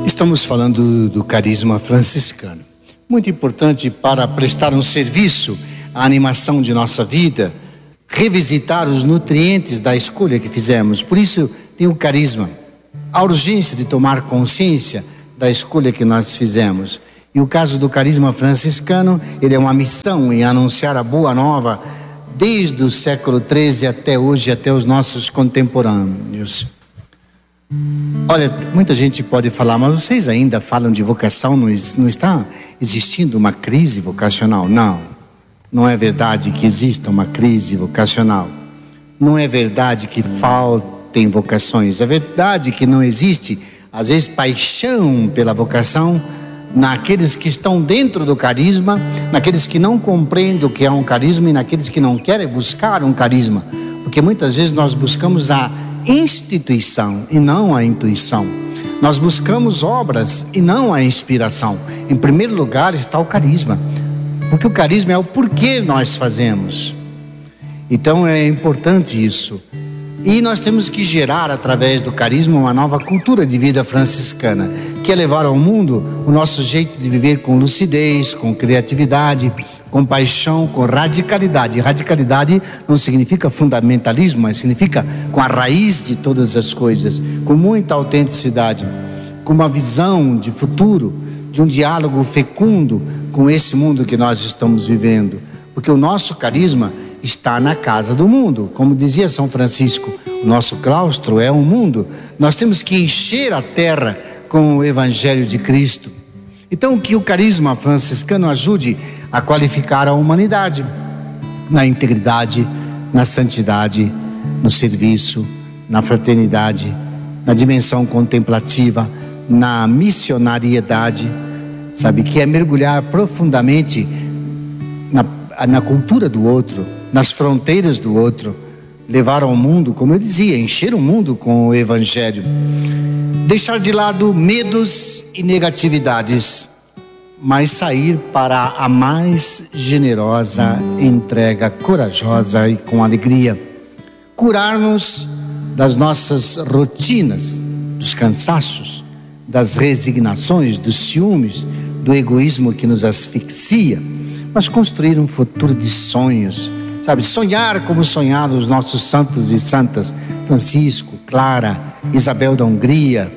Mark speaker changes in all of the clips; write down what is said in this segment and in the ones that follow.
Speaker 1: Estamos falando do carisma franciscano. Muito importante para prestar um serviço à animação de nossa vida, revisitar os nutrientes da escolha que fizemos. Por isso tem o carisma, a urgência de tomar consciência da escolha que nós fizemos. E o caso do carisma franciscano, ele é uma missão em anunciar a boa nova desde o século XIII até hoje, até os nossos contemporâneos. Olha, muita gente pode falar, mas vocês ainda falam de vocação, não está existindo uma crise vocacional? Não, não é verdade que exista uma crise vocacional. Não é verdade que faltem vocações. É verdade que não existe, às vezes, paixão pela vocação naqueles que estão dentro do carisma, naqueles que não compreendem o que é um carisma e naqueles que não querem buscar um carisma. Porque muitas vezes nós buscamos a instituição e não a intuição. Nós buscamos obras e não a inspiração. Em primeiro lugar está o carisma, porque o carisma é o porquê nós fazemos. Então é importante isso. E nós temos que gerar através do carisma uma nova cultura de vida franciscana, que é levar ao mundo o nosso jeito de viver com lucidez, com criatividade, com paixão, com radicalidade. Radicalidade não significa fundamentalismo, mas significa com a raiz de todas as coisas, com muita autenticidade, com uma visão de futuro, de um diálogo fecundo com esse mundo que nós estamos vivendo. Porque o nosso carisma está na casa do mundo. Como dizia São Francisco, o nosso claustro é um mundo. Nós temos que encher a terra com o Evangelho de Cristo. Então, que o carisma franciscano ajude a qualificar a humanidade na integridade, na santidade, no serviço, na fraternidade, na dimensão contemplativa, na missionariedade, sabe, que é mergulhar profundamente na cultura do outro, nas fronteiras do outro, levar ao mundo, como eu dizia, encher o mundo com o Evangelho. Deixar de lado medos e negatividades, mas sair para a mais generosa entrega, corajosa e com alegria. Curar-nos das nossas rotinas, dos cansaços, das resignações, dos ciúmes, do egoísmo que nos asfixia, mas construir um futuro de sonhos, sabe? Sonhar como sonharam os nossos santos e santas, Francisco, Clara, Isabel da Hungria,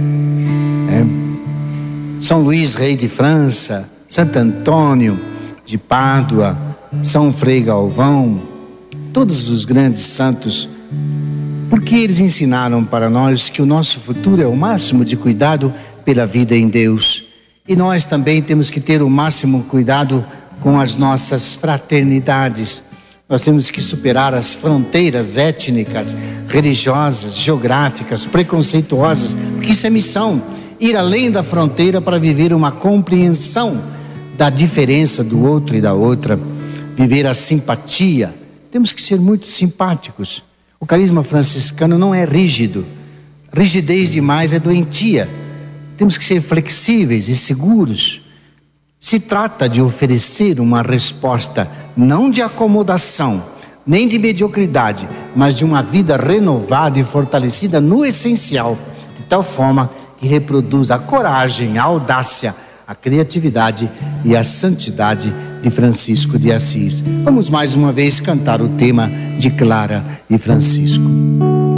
Speaker 1: São Luís, rei de França, Santo Antônio de Pádua, São Frei Galvão, todos os grandes santos, porque eles ensinaram para nós que o nosso futuro é o máximo de cuidado pela vida em Deus. E nós também temos que ter o máximo cuidado com as nossas fraternidades. Nós temos que superar as fronteiras étnicas, religiosas, geográficas, preconceituosas, porque isso é missão. Ir além da fronteira para viver uma compreensão da diferença do outro e da outra, viver a simpatia. Temos que ser muito simpáticos. O carisma franciscano não é rígido. Rigidez demais é doentia. Temos que ser flexíveis e seguros. Se trata de oferecer uma resposta não de acomodação, nem de mediocridade, mas de uma vida renovada e fortalecida no essencial, de tal forma que reproduz a coragem, a audácia, a criatividade e a santidade de Francisco de Assis. Vamos mais uma vez cantar o tema de Clara e Francisco.